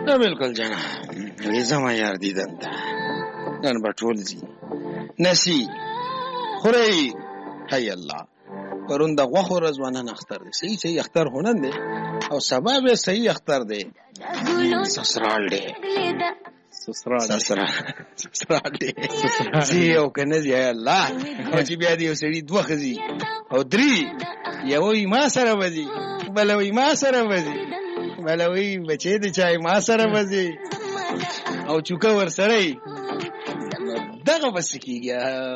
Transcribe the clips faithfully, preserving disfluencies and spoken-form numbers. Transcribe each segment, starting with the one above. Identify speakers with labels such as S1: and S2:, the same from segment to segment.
S1: نه بالکل جانا وی زما یار دیدن ته نن به ټول ځي نسی خورئ هی الله پرون د غوښو ورځ نن اختر دی صحیح صحیح اختر هنن دی او سبا به صحیح اختر دی سسرال دی
S2: سسرال
S1: سسرال سسرال دی زی او کنه دی الله او چې بیا دی سړي دوه خزي او درې یوې ما سره وځي بلوي ما سره وځي بلوي بچې د چای ما سره وځي او چوکا ور سره دغه بس کیږي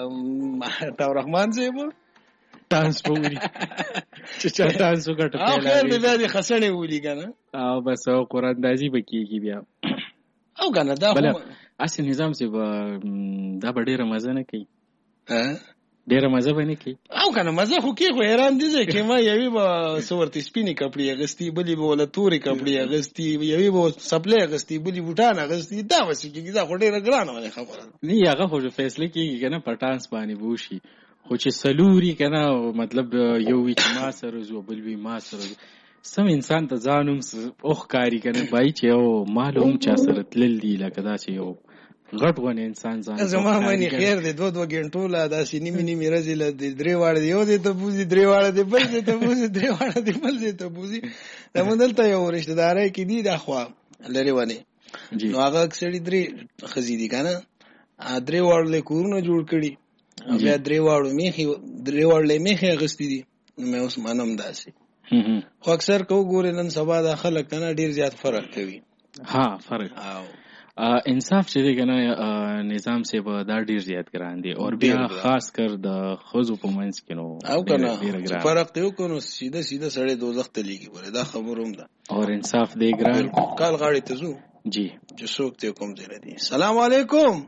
S1: تا رحمان صاحب
S2: ډانس پوری چې چا ډانس وکړ
S1: او خیر دې بیا دې خسنې ولي کنه
S2: او بس او قران دازي بکیږي بیا
S1: او کنه دا
S2: بل اصل نظام سی دا ډیره مزه نه کوي ها ډیره مزه باندې کوي
S1: او کنه مزه خو کې خو حیران دي چې ما یوي به صورت سپینی کپڑے اغستی بلی به ول توري کپڑے اغستی یوي به سپلې اغستی بلی بوټان اغستی دا وسی کې دا خو ډیره ګرانه خبره
S2: نه هغه خو فیصله کیږي کنه پټانس باندې بوشي خو چې سلوري کنه مطلب یو وی ما سره زو بل وی ما سره سم انسان ته ځانوم اوخ کاری کنه بای چې او معلوم چا سره تلل دی لکه دا چې یو غټ ونه انسان ځان
S1: زما مانی خیر دی دوه دوه غنټو لا دا سینې منی میرزي ل درې واړه دی یو دی ته بوزي درې واړه دی بل دی ته بوزي درې واړه دی بل دی ته بوزي دا مندلته یو رشتہ دارای کې دی دا خو لري ونه نو هغه اکثری درې خزي دي کنه درې واړه له کورونه جوړ کړي بیا درې واړو میخي درې واړه میخي غستی دي مې اوس منم داسي خو اکثر کو ګورې نن سبا د خلک کنه ډیر زیات فرق کوي
S2: ها فرق او انصاف چې دی کنه نظام سے به دا ډیر زیات ګران دي او بیا خاص کر د خزو په منځ کې نو
S1: او کنه فرق یو کنه سیده سیده سړی دوزخ ته لیږي ګوره دا خبروم ده
S2: او انصاف دی ګران
S1: کال غاړي ته زو
S2: جی
S1: چې څوک ته کوم ځای دی سلام علیکم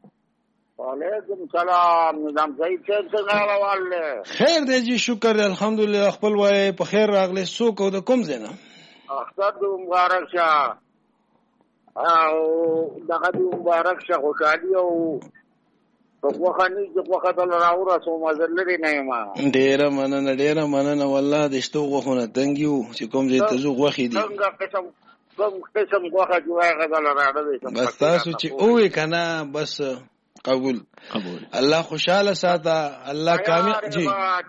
S3: وعلیکم السلام نظام صحیح څنګه راواله
S1: خیر دی جی شکر الحمدلله خپل وای په خیر راغله څوک او د کوم ځای نه
S3: اختر د مبارک شه او دغه د مبارک شه خوشالي او په وخانی چې په خاطر راوړه سو مزل لري نه ما
S1: ډیر مننه ډیر مننه والله د شتو غوښونه تنګیو چې کوم ځای ته زو غوخي دي
S3: څنګه قسم کوم قسم غوخه جوړه غدل راړه
S1: بس تاسو چې اوې کنه بس قبول
S2: قبول
S1: الله خوشاله ساته الله کامیاب جی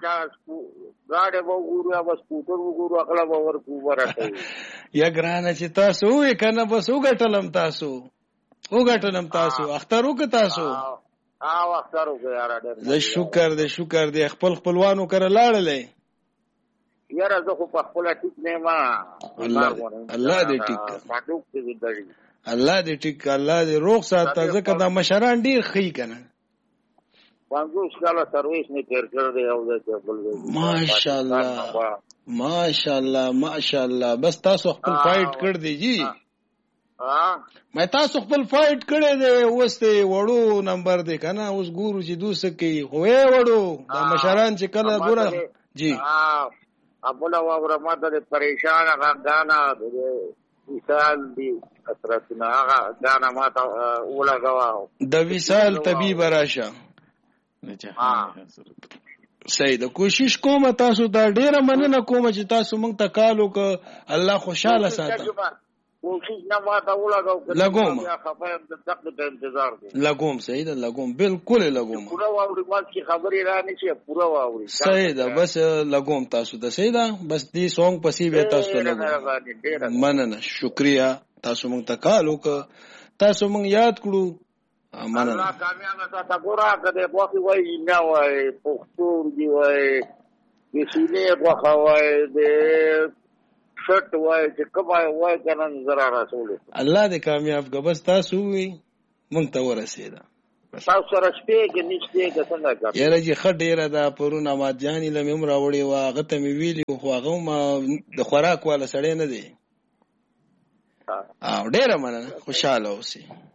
S3: غاډه وګورو بس پوتور وګورو اخلا باور کو ورته
S1: یا ګرانه چې تاسو وې کنه بس وګټلم تاسو وګټلم تاسو اختر وک تاسو
S3: ها اختر وک یار ډېر
S1: زه شکر دې شکر دې خپل خپلوانو کړه لاړلې
S3: یاره زه خو په خپل ټیک نه ما
S1: الله دې ټیک
S3: پټوک دې دړي
S1: الله دې ټیک الله دې روغ ساته ځکه دا مشران ډیر خې کنه
S3: پنځوس کاله سرویس نه تیر کړی او دا بل
S1: ماشاءالله ماشاءالله ماشاءالله بس تاسو خپل فایټ کړ دی جی
S3: ها
S1: مې تاسو خپل فایټ کړی دی اوس ته وړو نمبر دی کنه اوس ګورو چې دوسه کې خوې وړو دا مشران چې کله ګوره جی
S3: ها ابله وره ماته پریشان غاندانا مثال دی اثرتنا غاندانا ماته ولګوا
S1: د وصال طبيب راشه صحیح ده کوشش کوم تاسو دا ډیره مننه کوم چې تاسو موږ ته کالو ک الله خوشاله ساته
S3: کوشش نه ماته ولګاو
S1: لګوم
S3: خفایم د دقیقه انتظار دی
S1: لګوم صحیح ده لګوم بالکل لګوم
S3: پورا واوري مال کی خبري را نه شي پورا واوري
S1: صحیح ده بس لګوم تاسو ته صحیح ده بس دې سونګ پسې به تاسو لګوم مننه شکریا تاسو موږ ته کالو ک تاسو موږ یاد کړو
S3: الله کامیاب تا ګورا کده بوخي وای نه وای پختور دی وای د سینې بوخه وای د شټ وای چې کبای وای کنه زرا رسول
S1: الله دې کامیاب ک بس تاسو وي مونږ ته ورسېدا
S3: تاسو سره شپې کې نشته که څنګه کار
S1: یاره چې خډېره دا پرون اماد جانی لمم راوړی وا هغه ته مې ویلی خو هغه ما د خوراک والا سړی نه دی او ډېره مننه خوشاله اوسئ